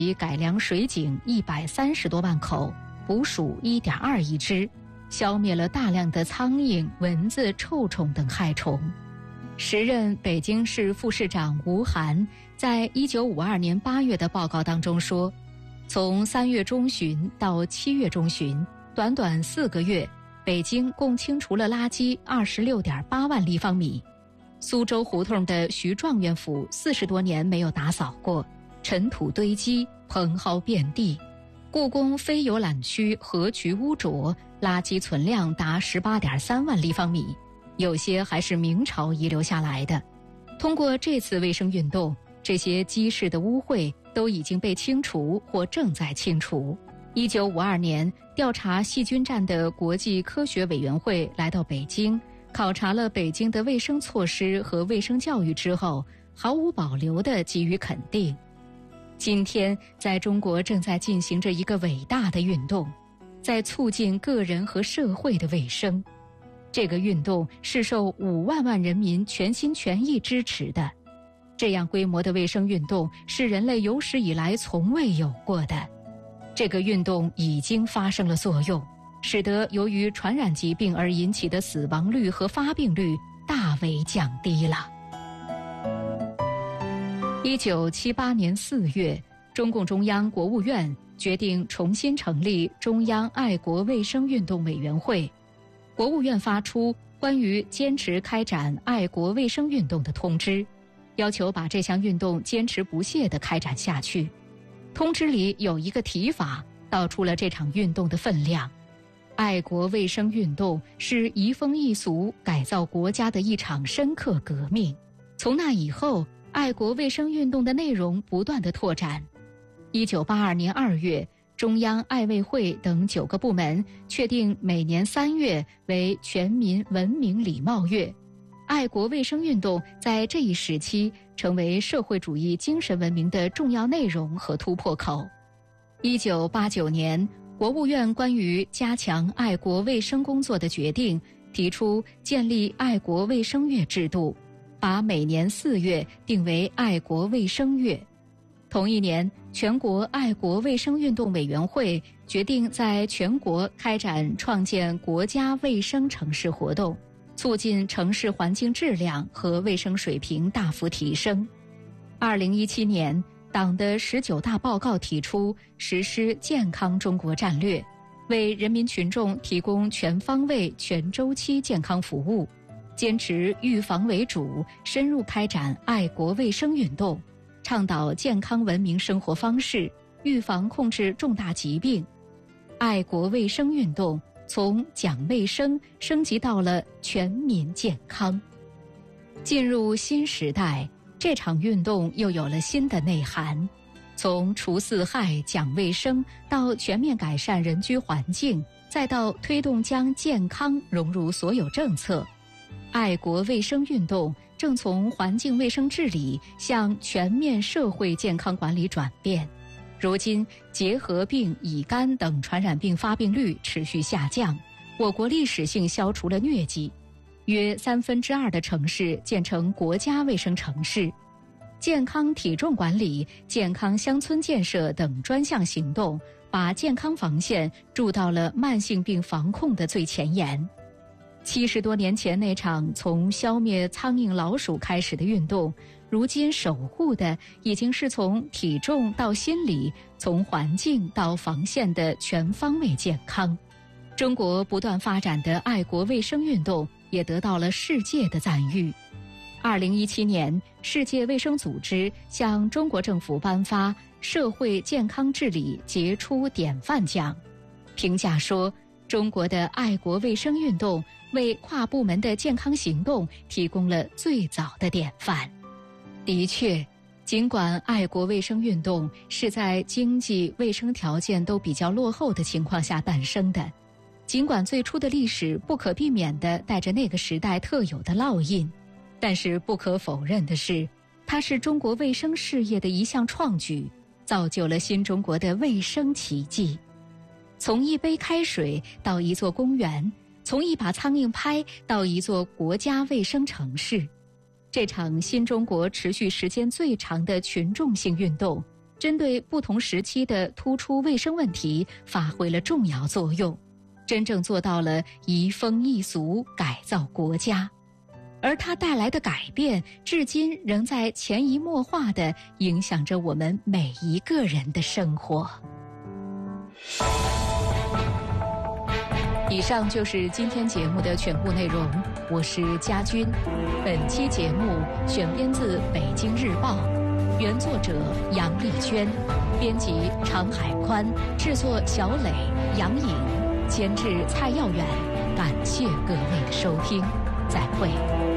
改良水井130多万口，捕鼠1.2亿只，消灭了大量的苍蝇、蚊子、臭虫等害虫。时任北京市副市长吴晗在1952年8月的报告当中说，从3月中旬到7月中旬，短短4个月，北京共清除了垃圾26.8万立方米。苏州胡同的徐状元府40多年没有打扫过，尘土堆积，蓬蒿遍地。故宫非游览区河渠污浊，垃圾存量达18.3万立方米，有些还是明朝遗留下来的。通过这次卫生运动，这些积世的污秽都已经被清除或正在清除。1952年，调查细菌战的国际科学委员会来到北京，考察了北京的卫生措施和卫生教育之后，毫无保留地给予肯定。今天，在中国正在进行着一个伟大的运动，在促进个人和社会的卫生。这个运动是受5万万人民全心全意支持的。这样规模的卫生运动是人类有史以来从未有过的。这个运动已经发生了作用，使得由于传染疾病而引起的死亡率和发病率大为降低了。1978年4月，中共中央国务院决定重新成立中央爱国卫生运动委员会。国务院发出关于坚持开展爱国卫生运动的通知，要求把这项运动坚持不懈地开展下去。通知里有一个提法，道出了这场运动的分量。爱国卫生运动是移风易俗、改造国家的一场深刻革命。从那以后，爱国卫生运动的内容不断地拓展。1982年2月，中央爱卫会等9个部门确定每年3月为全民文明礼貌月。爱国卫生运动在这一时期成为社会主义精神文明的重要内容和突破口。1989年，国务院关于加强爱国卫生工作的决定提出建立爱国卫生月制度，把每年4月定为爱国卫生月。同一年，全国爱国卫生运动委员会决定在全国开展创建国家卫生城市活动，促进城市环境质量和卫生水平大幅提升。2017年，党的19大报告提出实施健康中国战略，为人民群众提供全方位、全周期健康服务，坚持预防为主，深入开展爱国卫生运动，倡导健康文明生活方式，预防控制重大疾病。爱国卫生运动从讲卫生升级到了全民健康。进入新时代，这场运动又有了新的内涵，从除四害、讲卫生到全面改善人居环境，再到推动将健康融入所有政策。爱国卫生运动正从环境卫生治理向全面社会健康管理转变。如今，结核病、乙肝等传染病发病率持续下降，我国历史性消除了疟疾，约2/3的城市建成国家卫生城市。健康体重管理、健康乡村建设等专项行动，把健康防线筑到了慢性病防控的最前沿。70多年前那场从消灭苍蝇老鼠开始的运动，如今守护的已经是从体重到心理，从环境到防线的全方位健康。中国不断发展的爱国卫生运动也得到了世界的赞誉。2017年，世界卫生组织向中国政府颁发社会健康治理杰出典范奖，评价说，中国的爱国卫生运动为跨部门的健康行动提供了最早的典范。的确，尽管爱国卫生运动是在经济卫生条件都比较落后的情况下诞生的，尽管最初的历史不可避免地带着那个时代特有的烙印，但是不可否认的是，它是中国卫生事业的一项创举，造就了新中国的卫生奇迹。从一杯开水到一座公园，从一把苍蝇拍到一座国家卫生城市，这场新中国持续时间最长的群众性运动， 针对不同时期的突出卫生问题发挥了重要作用，真正做到了移风易俗，改造国家。而它带来的改变，至今仍在潜移默化地影响着我们每一个人的生活。以上就是今天节目的全部内容，我是佳君。本期节目选编自《北京日报》，原作者杨丽娟，编辑常海宽，制作小磊、杨颖，监制蔡耀远。感谢各位的收听，再会。